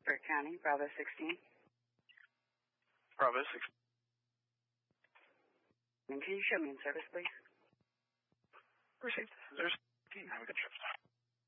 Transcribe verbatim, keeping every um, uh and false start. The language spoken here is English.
Burke County, Bravo sixteen. Bravo sixteen. And can you show me in service, please? Received. There's have a good trip.